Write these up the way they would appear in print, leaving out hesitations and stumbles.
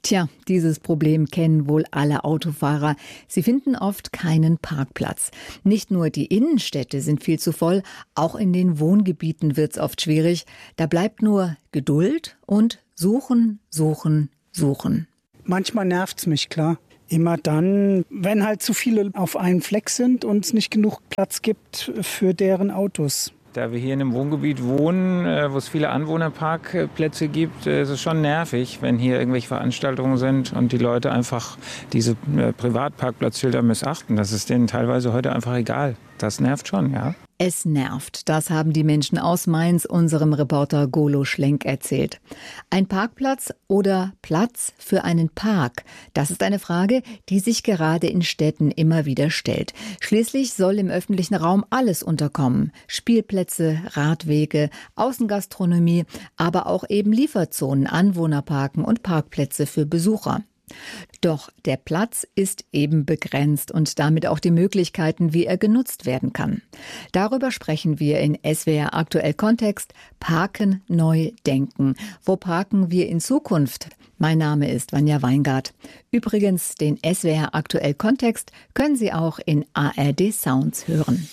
Tja, dieses Problem kennen wohl alle Autofahrer. Sie finden oft keinen Parkplatz. Nicht nur die Innenstädte sind viel zu voll, auch in den Wohngebieten wird's oft schwierig. Da bleibt nur Geduld und suchen, suchen, suchen. Manchmal nervt's mich, klar. Immer dann, wenn halt zu viele auf einen Fleck sind und es nicht genug Platz gibt für deren Autos. Da wir hier in einem Wohngebiet wohnen, wo es viele Anwohnerparkplätze gibt, ist es schon nervig, wenn hier irgendwelche Veranstaltungen sind und die Leute einfach diese Privatparkplatzschilder missachten. Das ist denen teilweise heute einfach egal. Das nervt schon, ja. Es nervt. Das haben die Menschen aus Mainz unserem Reporter Golo Schlenk erzählt. Ein Parkplatz oder Platz für einen Park? Das ist eine Frage, die sich gerade in Städten immer wieder stellt. Schließlich soll im öffentlichen Raum alles unterkommen. Spielplätze, Radwege, Außengastronomie, aber auch eben Lieferzonen, Anwohnerparken und Parkplätze für Besucher. Doch der Platz ist eben begrenzt und damit auch die Möglichkeiten, wie er genutzt werden kann. Darüber sprechen wir in SWR Aktuell Kontext. Parken neu denken. Wo parken wir in Zukunft? Mein Name ist Vanja Weingart. Übrigens, den SWR Aktuell Kontext können Sie auch in ARD Sounds hören.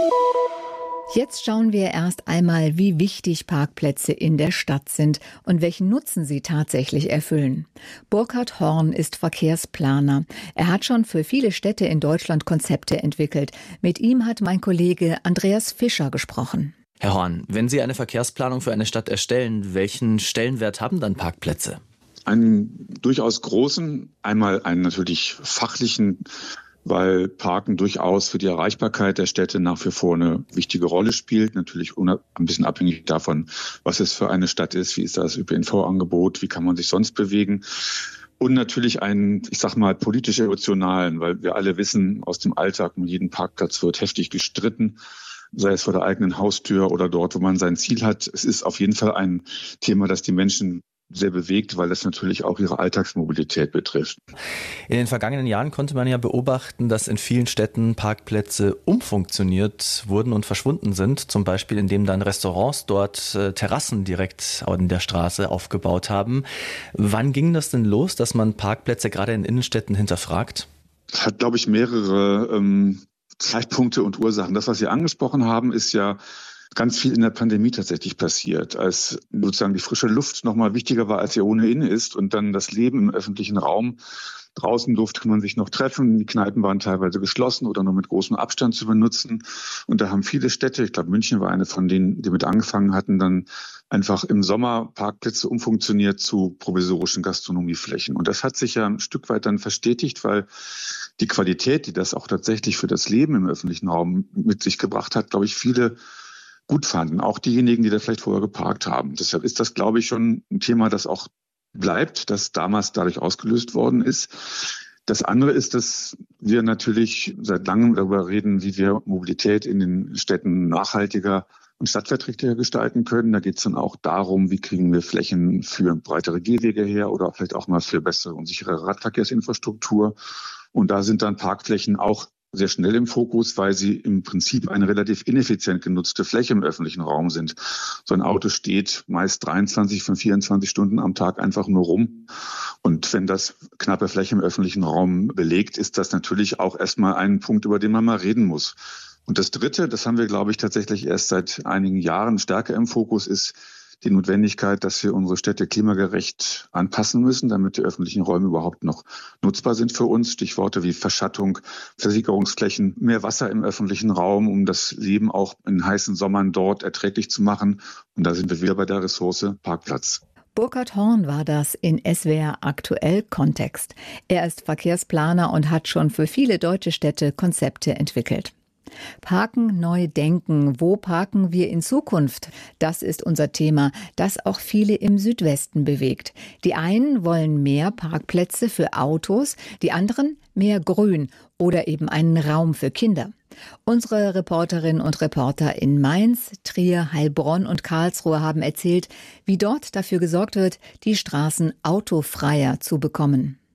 Jetzt schauen wir erst einmal, wie wichtig Parkplätze in der Stadt sind und welchen Nutzen sie tatsächlich erfüllen. Burkhard Horn ist Verkehrsplaner. Er hat schon für viele Städte in Deutschland Konzepte entwickelt. Mit ihm hat mein Kollege Andreas Fischer gesprochen. Herr Horn, wenn Sie eine Verkehrsplanung für eine Stadt erstellen, welchen Stellenwert haben dann Parkplätze? Einen durchaus großen, einmal einen natürlich fachlichen, weil Parken durchaus für die Erreichbarkeit der Städte nach wie vor eine wichtige Rolle spielt. Natürlich ein bisschen abhängig davon, was es für eine Stadt ist, wie ist das ÖPNV-Angebot, wie kann man sich sonst bewegen. Und natürlich einen, ich sag mal, politisch-emotionalen, weil wir alle wissen, aus dem Alltag um jeden Parkplatz wird heftig gestritten, sei es vor der eigenen Haustür oder dort, wo man sein Ziel hat. Es ist auf jeden Fall ein Thema, das die Menschen sehr bewegt, weil das natürlich auch ihre Alltagsmobilität betrifft. In den vergangenen Jahren konnte man ja beobachten, dass in vielen Städten Parkplätze umfunktioniert wurden und verschwunden sind. Zum Beispiel, indem dann Restaurants dort Terrassen direkt an der Straße aufgebaut haben. Wann ging das denn los, dass man Parkplätze gerade in Innenstädten hinterfragt? Das hat, glaube ich, mehrere Zeitpunkte und Ursachen. Das, was Sie angesprochen haben, ist ja ganz viel in der Pandemie tatsächlich passiert, als sozusagen die frische Luft noch mal wichtiger war, als sie ohnehin ist und dann das Leben im öffentlichen Raum. Draußen durfte man sich noch treffen, die Kneipen waren teilweise geschlossen oder nur mit großem Abstand zu benutzen. Und da haben viele Städte, ich glaube München war eine von denen, die mit angefangen hatten, dann einfach im Sommer Parkplätze umfunktioniert zu provisorischen Gastronomieflächen. Und das hat sich ja ein Stück weit dann verstetigt, weil die Qualität, die das auch tatsächlich für das Leben im öffentlichen Raum mit sich gebracht hat, glaube ich, viele gut fanden, auch diejenigen, die da vielleicht vorher geparkt haben. Deshalb ist das, glaube ich, schon ein Thema, das auch bleibt, das damals dadurch ausgelöst worden ist. Das andere ist, dass wir natürlich seit langem darüber reden, wie wir Mobilität in den Städten nachhaltiger und stadtverträglicher gestalten können. Da geht es dann auch darum, wie kriegen wir Flächen für breitere Gehwege her oder vielleicht auch mal für bessere und sichere Radverkehrsinfrastruktur. Und da sind dann Parkflächen auch sehr schnell im Fokus, weil sie im Prinzip eine relativ ineffizient genutzte Fläche im öffentlichen Raum sind. So ein Auto steht meist 23 von 24 Stunden am Tag einfach nur rum. Und wenn das knappe Fläche im öffentlichen Raum belegt, ist das natürlich auch erstmal ein Punkt, über den man mal reden muss. Und das Dritte, das haben wir, glaube ich, tatsächlich erst seit einigen Jahren stärker im Fokus, ist die Notwendigkeit, dass wir unsere Städte klimagerecht anpassen müssen, damit die öffentlichen Räume überhaupt noch nutzbar sind für uns. Stichworte wie Verschattung, Versickerungsflächen, mehr Wasser im öffentlichen Raum, um das Leben auch in heißen Sommern dort erträglich zu machen. Und da sind wir wieder bei der Ressource Parkplatz. Burkhard Horn war das in SWR Aktuell Kontext. Er ist Verkehrsplaner und hat schon für viele deutsche Städte Konzepte entwickelt. Parken neu denken. Wo parken wir in Zukunft? Das ist unser Thema, das auch viele im Südwesten bewegt. Die einen wollen mehr Parkplätze für Autos, die anderen mehr Grün oder eben einen Raum für Kinder. Unsere Reporterinnen und Reporter in Mainz, Trier, Heilbronn und Karlsruhe haben erzählt, wie dort dafür gesorgt wird, die Straßen autofreier zu bekommen.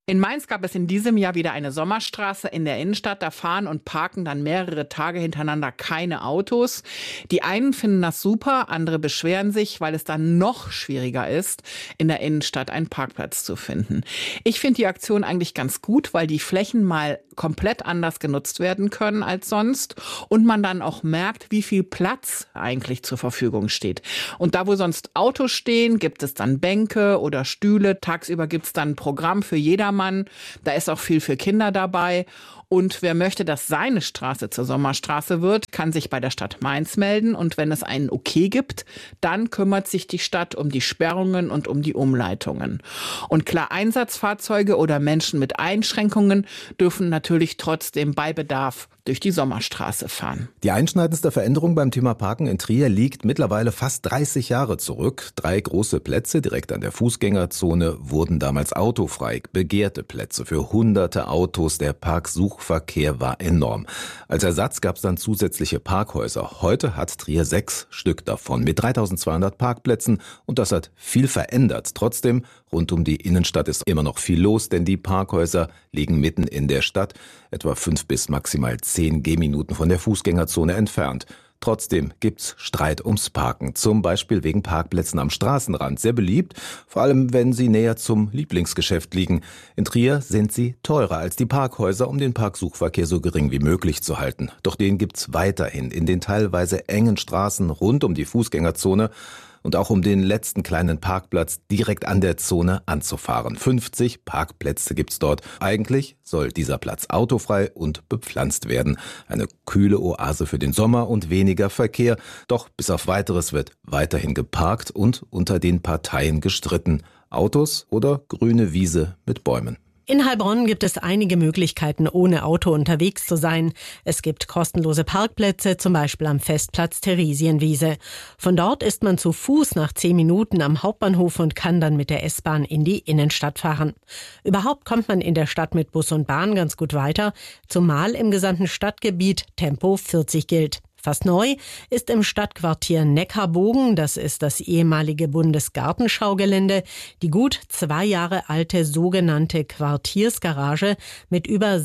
In Mainz gab es in diesem Jahr wieder eine Sommerstraße in der Innenstadt. Da fahren und parken dann mehrere Tage hintereinander keine Autos. Die einen finden das super, andere beschweren sich, weil es dann noch schwieriger ist, in der Innenstadt einen Parkplatz zu finden. Ich finde die Aktion eigentlich ganz gut, weil die Flächen mal komplett anders genutzt werden können als sonst und man dann auch merkt, wie viel Platz eigentlich zur Verfügung steht. Und da, wo sonst Autos stehen, gibt es dann Bänke oder Stühle. Tagsüber gibt es dann ein Programm für jedermann. Da ist auch viel für Kinder dabei. Und wer möchte, dass seine Straße zur Sommerstraße wird, kann sich bei der Stadt Mainz melden. Und wenn es einen Okay gibt, dann kümmert sich die Stadt um die Sperrungen und um die Umleitungen. Und klar, Einsatzfahrzeuge oder Menschen mit Einschränkungen dürfen natürlich trotzdem bei Bedarf durch die Sommerstraße fahren. Die einschneidendste Veränderung beim Thema Parken in Trier liegt mittlerweile fast 30 Jahre zurück. 3 große Plätze direkt an der Fußgängerzone wurden damals autofrei. Begehrte Plätze für hunderte Autos. Der Parksuchverkehr war enorm. Als Ersatz gab es dann zusätzliche Parkhäuser. Heute hat Trier 6 Stück davon mit 3200 Parkplätzen und das hat viel verändert. Trotzdem, rund um die Innenstadt ist immer noch viel los, denn die Parkhäuser liegen mitten in der Stadt, etwa 5 bis maximal 10 Gehminuten von der Fußgängerzone entfernt. Trotzdem gibt's Streit ums Parken, zum Beispiel wegen Parkplätzen am Straßenrand. Sehr beliebt, vor allem wenn sie näher zum Lieblingsgeschäft liegen. In Trier sind sie teurer als die Parkhäuser, um den Parksuchverkehr so gering wie möglich zu halten. Doch den gibt's weiterhin in den teilweise engen Straßen rund um die Fußgängerzone und auch um den letzten kleinen Parkplatz direkt an der Zone anzufahren. 50 Parkplätze gibt's dort. Eigentlich soll dieser Platz autofrei und bepflanzt werden. Eine kühle Oase für den Sommer und weniger Verkehr. Doch bis auf Weiteres wird weiterhin geparkt und unter den Parteien gestritten. Autos oder grüne Wiese mit Bäumen. In Heilbronn gibt es einige Möglichkeiten, ohne Auto unterwegs zu sein. Es gibt kostenlose Parkplätze, zum Beispiel am Festplatz Theresienwiese. Von dort ist man zu Fuß nach 10 Minuten am Hauptbahnhof und kann dann mit der S-Bahn in die Innenstadt fahren. Überhaupt kommt man in der Stadt mit Bus und Bahn ganz gut weiter, zumal im gesamten Stadtgebiet Tempo 40 gilt. Fast neu ist im Stadtquartier Neckarbogen, das ist das ehemalige Bundesgartenschaugelände, die gut 2 Jahre alte sogenannte Quartiersgarage mit über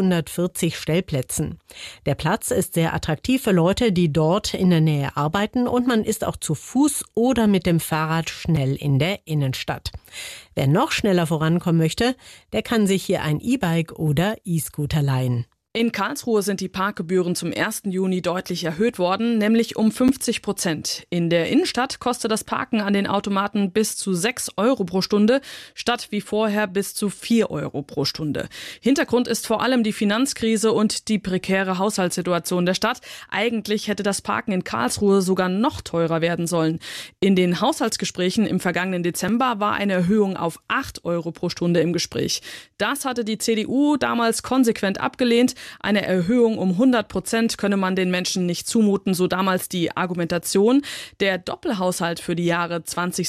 640 Stellplätzen. Der Platz ist sehr attraktiv für Leute, die dort in der Nähe arbeiten und man ist auch zu Fuß oder mit dem Fahrrad schnell in der Innenstadt. Wer noch schneller vorankommen möchte, der kann sich hier ein E-Bike oder E-Scooter leihen. In Karlsruhe sind die Parkgebühren zum 1. Juni deutlich erhöht worden, nämlich um 50%. In der Innenstadt kostet das Parken an den Automaten bis zu 6 Euro pro Stunde, statt wie vorher bis zu 4 Euro pro Stunde. Hintergrund ist vor allem die Finanzkrise und die prekäre Haushaltssituation der Stadt. Eigentlich hätte das Parken in Karlsruhe sogar noch teurer werden sollen. In den Haushaltsgesprächen im vergangenen Dezember war eine Erhöhung auf 8 Euro pro Stunde im Gespräch. Das hatte die CDU damals konsequent abgelehnt. Eine Erhöhung um 100% könne man den Menschen nicht zumuten, so damals die Argumentation. Der Doppelhaushalt für die Jahre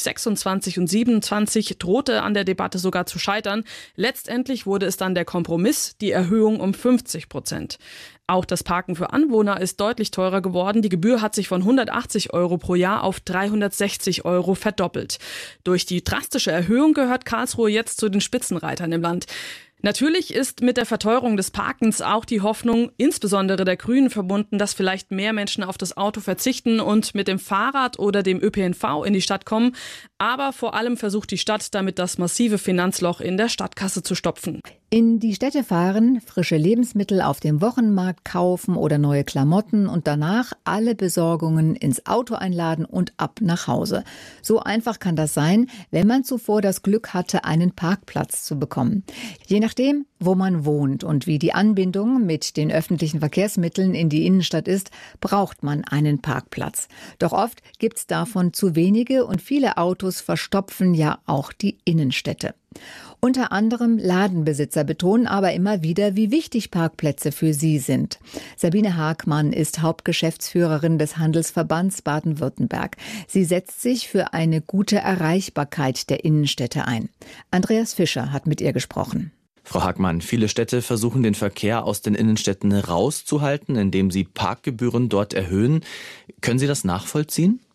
2026 und 2027 drohte an der Debatte sogar zu scheitern. Letztendlich wurde es dann der Kompromiss, die Erhöhung um 50%. Auch das Parken für Anwohner ist deutlich teurer geworden. Die Gebühr hat sich von 180 Euro pro Jahr auf 360 Euro verdoppelt. Durch die drastische Erhöhung gehört Karlsruhe jetzt zu den Spitzenreitern im Land. Natürlich ist mit der Verteuerung des Parkens auch die Hoffnung, insbesondere der Grünen, verbunden, dass vielleicht mehr Menschen auf das Auto verzichten und mit dem Fahrrad oder dem ÖPNV in die Stadt kommen. Aber vor allem versucht die Stadt damit das massive Finanzloch in der Stadtkasse zu stopfen. In die Städte fahren, frische Lebensmittel auf dem Wochenmarkt kaufen oder neue Klamotten und danach alle Besorgungen ins Auto einladen und ab nach Hause. So einfach kann das sein, wenn man zuvor das Glück hatte, einen Parkplatz zu bekommen. Je nachdem, wo man wohnt und wie die Anbindung mit den öffentlichen Verkehrsmitteln in die Innenstadt ist, braucht man einen Parkplatz. Doch oft gibt's davon zu wenige und viele Autos verstopfen ja auch die Innenstädte. Unter anderem Ladenbesitzer betonen aber immer wieder, wie wichtig Parkplätze für sie sind. Sabine Hagmann ist Hauptgeschäftsführerin des Handelsverbands Baden-Württemberg. Sie setzt sich für eine gute Erreichbarkeit der Innenstädte ein. Andreas Fischer hat mit ihr gesprochen. Frau Hagmann, viele Städte versuchen den Verkehr aus den Innenstädten rauszuhalten, indem sie Parkgebühren dort erhöhen. Können Sie das nachvollziehen?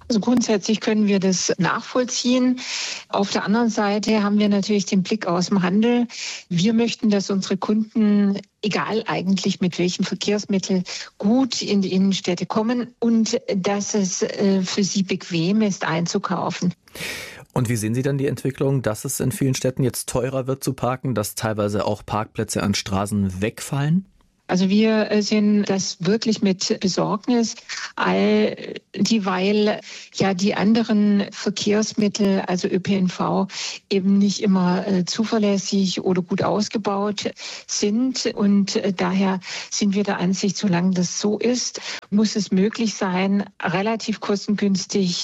Also grundsätzlich können wir das nachvollziehen. Auf der anderen Seite haben wir natürlich den Blick aus dem Handel. Wir möchten, dass unsere Kunden, egal eigentlich mit welchem Verkehrsmittel, gut in die Innenstädte kommen und dass es für sie bequem ist, einzukaufen. Und wie sehen Sie dann die Entwicklung, dass es in vielen Städten jetzt teurer wird zu parken, dass teilweise auch Parkplätze an Straßen wegfallen? Also wir sehen das wirklich mit Besorgnis, all dieweil ja die anderen Verkehrsmittel, also ÖPNV, eben nicht immer zuverlässig oder gut ausgebaut sind. Und daher sind wir der Ansicht, solange das so ist, muss es möglich sein, relativ kostengünstig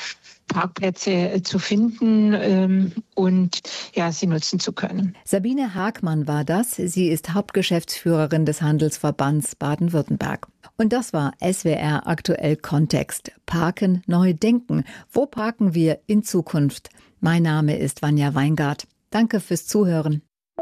Parkplätze zu finden und ja, sie nutzen zu können. Sabine Hagmann war das. Sie ist Hauptgeschäftsführerin des Handelsverbands Baden-Württemberg. Und das war SWR aktuell Kontext. Parken neu denken. Wo parken wir in Zukunft? Mein Name ist Vanja Weingart. Danke fürs Zuhören.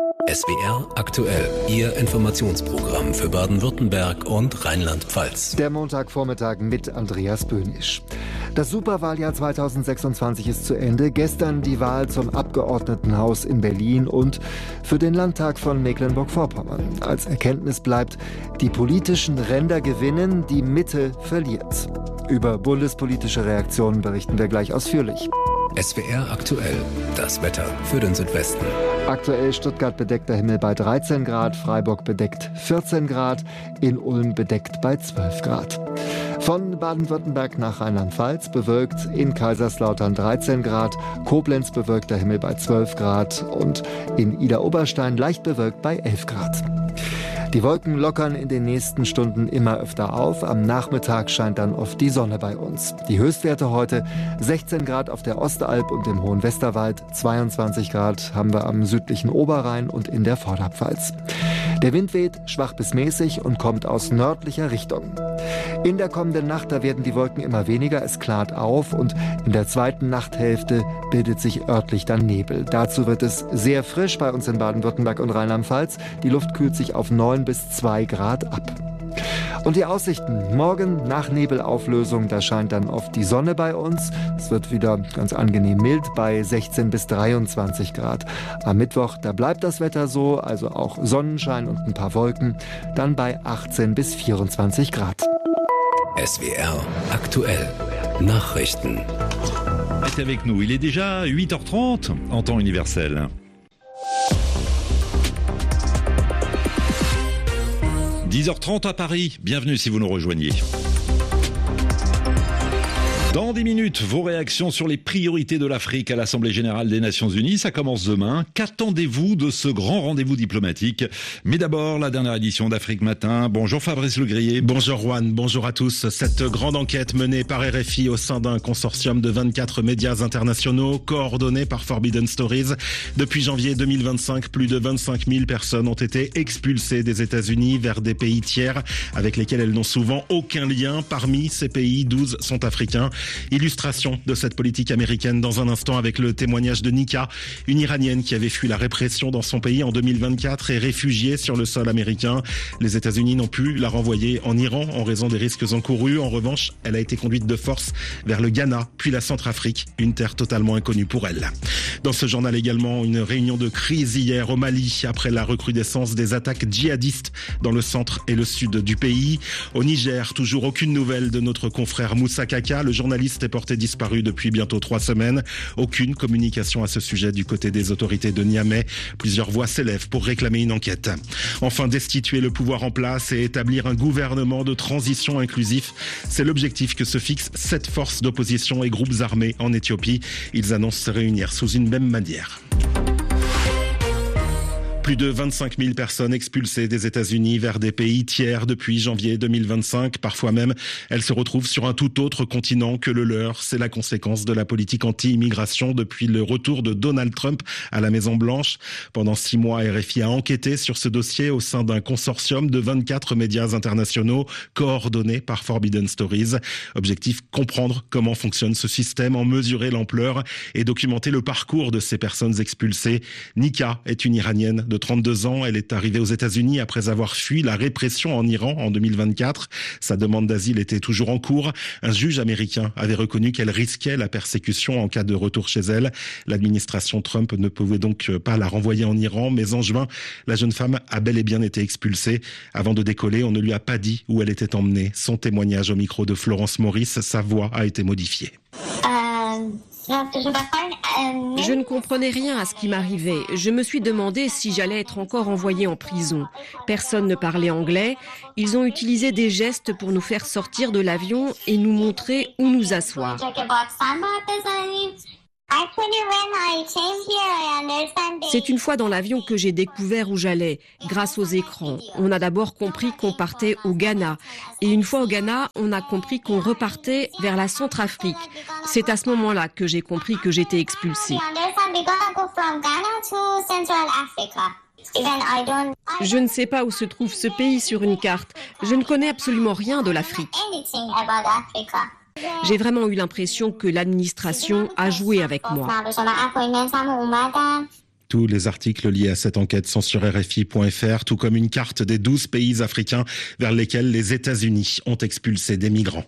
SWR aktuell, Ihr Informationsprogramm für Baden-Württemberg und Rheinland-Pfalz. Der Montagvormittag mit Andreas Böhnisch. Das Superwahljahr 2026 ist zu Ende. Gestern die Wahl zum Abgeordnetenhaus in Berlin und für den Landtag von Mecklenburg-Vorpommern. Als Erkenntnis bleibt, die politischen Ränder gewinnen, die Mitte verliert. Über bundespolitische Reaktionen berichten wir gleich ausführlich. SWR aktuell, das Wetter für den Südwesten. Aktuell Stuttgart bedeckter Himmel bei 13 Grad, Freiburg bedeckt 14 Grad, in Ulm bedeckt bei 12 Grad. Von Baden-Württemberg nach Rheinland-Pfalz bewölkt, in Kaiserslautern 13 Grad, Koblenz bewölkter Himmel bei 12 Grad und in Idar-Oberstein leicht bewölkt bei 11 Grad. Die Wolken lockern in den nächsten Stunden immer öfter auf. Am Nachmittag scheint dann oft die Sonne bei uns. Die Höchstwerte heute 16 Grad auf der Ostalb und im Hohen Westerwald, 22 Grad haben wir am südlichen Oberrhein und in der Vorderpfalz. Der Wind weht schwach bis mäßig und kommt aus nördlicher Richtung. In der kommenden Nacht, da werden die Wolken immer weniger, es klart auf und in der zweiten Nachthälfte bildet sich örtlich dann Nebel. Dazu wird es sehr frisch bei uns in Baden-Württemberg und Rheinland-Pfalz. Die Luft kühlt sich auf 9 bis 2 Grad ab. Und die Aussichten. Morgen nach Nebelauflösung, da scheint dann oft die Sonne bei uns. Es wird wieder ganz angenehm mild bei 16 bis 23 Grad. Am Mittwoch, da bleibt das Wetter so, also auch Sonnenschein und ein paar Wolken. Dann bei 18 bis 24 Grad. SWR aktuell. Nachrichten. Restez avec nous. Il est déjà 8h30 en temps universel. « 10h30 à Paris, bienvenue si vous nous rejoignez. Dans 10 minutes, vos réactions sur les priorités de l'Afrique à l'Assemblée Générale des Nations Unies. Ça commence demain. Qu'attendez-vous de ce grand rendez-vous diplomatique? Mais d'abord, la dernière édition d'Afrique Matin. Bonjour Fabrice Legrier. Bonjour Juan, bonjour à tous. Cette grande enquête menée par RFI au sein d'un consortium de 24 médias internationaux coordonnés par Forbidden Stories. Depuis janvier 2025, plus de 25 000 personnes ont été expulsées des États-Unis vers des pays tiers avec lesquels elles n'ont souvent aucun lien. Parmi ces pays, 12 sont africains. Illustration de cette politique américaine dans un instant avec le témoignage de Nika, une Iranienne qui avait fui la répression dans son pays en 2024 et réfugiée sur le sol américain. Les États-Unis n'ont pu la renvoyer en Iran en raison des risques encourus. En revanche, elle a été conduite de force vers le Ghana, puis la Centrafrique, une terre totalement inconnue pour elle. Dans ce journal également, une réunion de crise hier au Mali après la recrudescence des attaques djihadistes dans le centre et le sud du pays. Au Niger, toujours aucune nouvelle de notre confrère Moussa Kaka, le journaliste est porté disparu depuis bientôt 3 semaines. Aucune communication à ce sujet du côté des autorités de Niamey. Plusieurs voix s'élèvent pour réclamer une enquête. Enfin, destituer le pouvoir en place et établir un gouvernement de transition inclusif. C'est l'objectif que se fixent 7 forces d'opposition et groupes armés en Éthiopie. Ils annoncent se réunir sous une même bannière. Plus de 25 000 personnes expulsées des États-Unis vers des pays tiers depuis janvier 2025. Parfois même, elles se retrouvent sur un tout autre continent que le leur. C'est la conséquence de la politique anti-immigration depuis le retour de Donald Trump à la Maison-Blanche. Pendant 6 mois, RFI a enquêté sur ce dossier au sein d'un consortium de 24 médias internationaux coordonnés par Forbidden Stories. Objectif, comprendre comment fonctionne ce système, en mesurer l'ampleur et documenter le parcours de ces personnes expulsées. Nika est une Iranienne de 32 ans. Elle est arrivée aux États-Unis après avoir fui la répression en Iran en 2024. Sa demande d'asile était toujours en cours. Un juge américain avait reconnu qu'elle risquait la persécution en cas de retour chez elle. L'administration Trump ne pouvait donc pas la renvoyer en Iran, mais en juin, la jeune femme a bel et bien été expulsée. Avant de décoller, on ne lui a pas dit où elle était emmenée. Son témoignage au micro de Florence Maurice, sa voix a été modifiée. Je ne comprenais rien à ce qui m'arrivait. Je me suis demandé si j'allais être encore envoyée en prison. Personne ne parlait anglais. Ils ont utilisé des gestes pour nous faire sortir de l'avion et nous montrer où nous asseoir. C'est une fois dans l'avion que j'ai découvert où j'allais, grâce aux écrans. On a d'abord compris qu'on partait au Ghana. Et une fois au Ghana, on a compris qu'on repartait vers la Centrafrique. C'est à ce moment-là que j'ai compris que j'étais expulsée. Je ne sais pas où se trouve ce pays sur une carte. Je ne connais absolument rien de l'Afrique. J'ai vraiment eu l'impression que l'administration a joué avec moi. Tous les articles liés à cette enquête sont sur RFI.fr, tout comme une carte des 12 pays africains vers lesquels les États-Unis ont expulsé des migrants.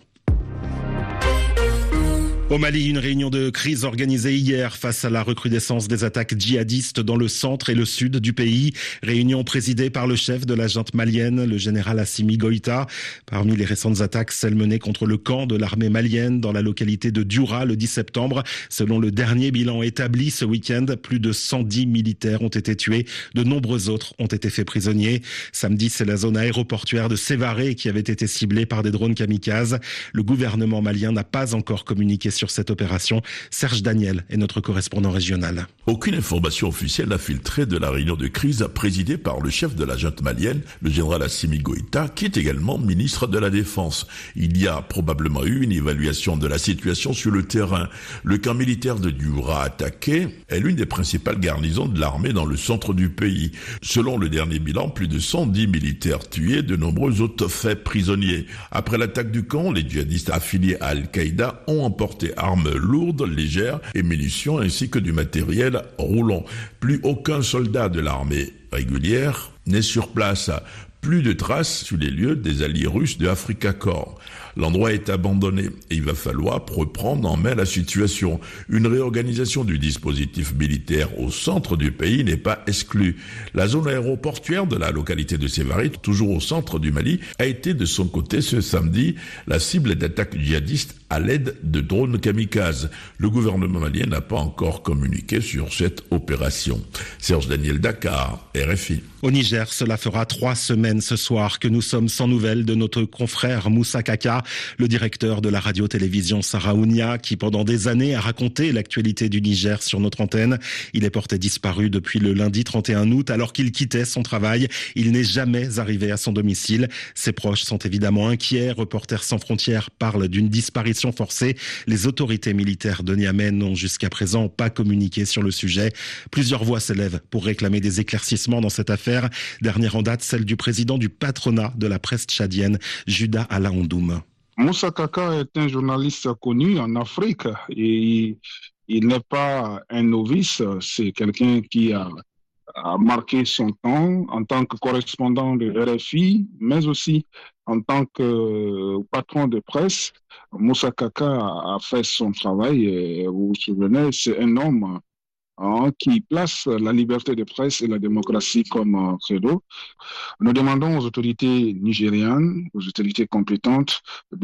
Au Mali, une réunion de crise organisée hier face à la recrudescence des attaques djihadistes dans le centre et le sud du pays. Réunion présidée par le chef de la junte malienne, le général Assimi Goïta. Parmi les récentes attaques, celles menées contre le camp de l'armée malienne dans la localité de Dioura le 10 septembre. Selon le dernier bilan établi ce week-end, plus de 110 militaires ont été tués. De nombreux autres ont été faits prisonniers. Samedi, c'est la zone aéroportuaire de Sévaré qui avait été ciblée par des drones kamikazes. Le gouvernement malien n'a pas encore communiqué sur cette opération. Serge Daniel est notre correspondant régional. Aucune information officielle n'a filtré de la réunion de crise présidée par le chef de la junte malienne, le général Assimi Goïta, qui est également ministre de la Défense. Il y a probablement eu une évaluation de la situation sur le terrain. Le camp militaire de Dioura attaqué est l'une des principales garnisons de l'armée dans le centre du pays. Selon le dernier bilan, plus de 110 militaires tués, de nombreux autres faits prisonniers. Après l'attaque du camp, les djihadistes affiliés à Al-Qaïda ont emporté armes lourdes, légères et munitions ainsi que du matériel roulant. Plus aucun soldat de l'armée régulière n'est sur place. Plus de traces sur les lieux des alliés russes de Afrika Korps. L'endroit est abandonné et il va falloir reprendre en main la situation. Une réorganisation du dispositif militaire au centre du pays n'est pas exclue. La zone aéroportuaire de la localité de Sévaré, toujours au centre du Mali, a été de son côté ce samedi la cible d'attaques djihadistes à l'aide de drones kamikazes. Le gouvernement malien n'a pas encore communiqué sur cette opération. Serge Daniel, Dakar, RFI. Au Niger, cela fera 3 semaines ce soir que nous sommes sans nouvelles de notre confrère Moussa Kaka, le directeur de la radio-télévision Saraounia, qui pendant des années a raconté l'actualité du Niger sur notre antenne. Il est porté disparu depuis le lundi 31 août alors qu'il quittait son travail. Il n'est jamais arrivé à son domicile. Ses proches sont évidemment inquiets. Reporters sans frontières parlent d'une disparition forcée. Les autorités militaires de Niamey n'ont jusqu'à présent pas communiqué sur le sujet. Plusieurs voix s'élèvent pour réclamer des éclaircissements dans cette affaire. Dernière en date, celle du président du patronat de la presse tchadienne, Juda Alaondoum. Moussa Kaka est un journaliste connu en Afrique et il n'est pas un novice, c'est quelqu'un qui a marqué son temps en tant que correspondant de RFI, mais aussi en tant que patron de presse. Moussa Kaka a fait son travail et vous vous souvenez, c'est un homme qui place la liberté de presse et la démocratie comme credo. Nous demandons aux autorités nigérianes, aux autorités compétentes,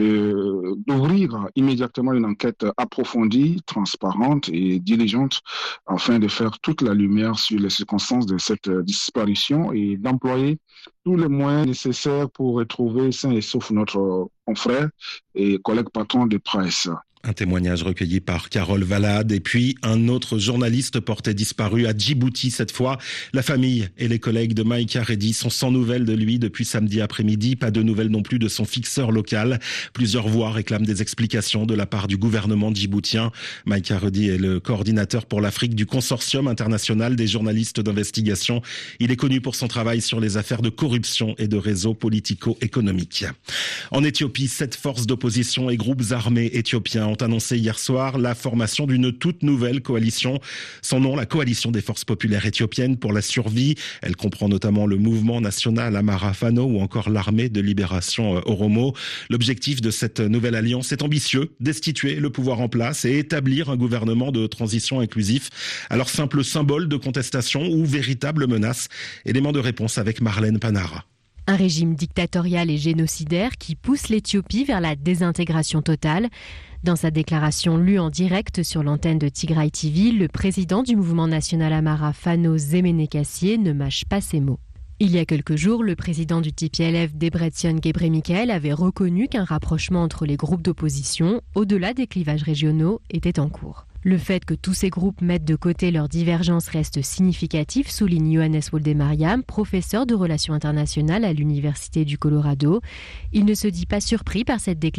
d'ouvrir immédiatement une enquête approfondie, transparente et diligente afin de faire toute la lumière sur les circonstances de cette disparition et d'employer tous les moyens nécessaires pour retrouver sain et sauf notre confrère et collègue patron de presse. Un témoignage recueilli par Carole Valade et puis un autre journaliste porté disparu à Djibouti cette fois. La famille et les collègues de Maïka Reddy sont sans nouvelles de lui depuis samedi après-midi. Pas de nouvelles non plus de son fixeur local. Plusieurs voix réclament des explications de la part du gouvernement djiboutien. Maïka Reddy est le coordinateur pour l'Afrique du Consortium international des journalistes d'investigation. Il est connu pour son travail sur les affaires de corruption et de réseaux politico-économiques. En Éthiopie, 7 forces d'opposition et groupes armés éthiopiens ont annoncé hier soir la formation d'une toute nouvelle coalition. Son nom, la Coalition des forces populaires éthiopiennes pour la survie. Elle comprend notamment le mouvement national Amara Fano ou encore l'armée de libération Oromo. L'objectif de cette nouvelle alliance est ambitieux, destituer le pouvoir en place et établir un gouvernement de transition inclusif. Alors simple symbole de contestation ou véritable menace? Élément de réponse avec Marlène Panara. Un régime dictatorial et génocidaire qui pousse l'Éthiopie vers la désintégration totale. Dans sa déclaration lue en direct sur l'antenne de Tigray TV, le président du mouvement national Amara Fano Zemene Kassye ne mâche pas ses mots. Il y a quelques jours, le président du TPLF, Debretsion Gebremichael, avait reconnu qu'un rapprochement entre les groupes d'opposition, au-delà des clivages régionaux, était en cours. Le fait que tous ces groupes mettent de côté leurs divergences reste significatif, souligne Johannes Woldemariam, professeur de relations internationales à l'Université du Colorado. Il ne se dit pas surpris par cette déclaration